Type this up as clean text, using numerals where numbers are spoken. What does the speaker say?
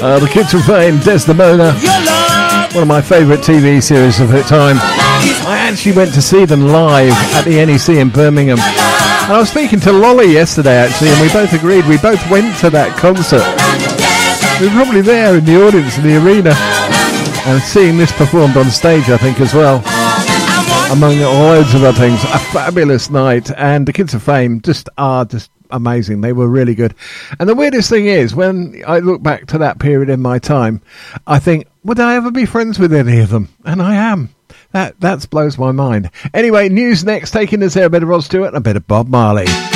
The Kids from Fame, Desdemona, one of my favourite TV series of the time. I actually went to see them live at the NEC in Birmingham. And I was speaking to Lolly yesterday, actually, and we both agreed. We both went to that concert. We were probably there in the audience in the arena and seeing this performed on stage, I think, as well. Among loads of other things. A fabulous night. And the Kids of Fame just amazing. They were really good. And the weirdest thing is, when I look back to that period in my time, I think, would I ever be friends with any of them? And I am. That blows my mind. Anyway, news next. Taking us there, a bit of Rod Stewart and a bit of Bob Marley.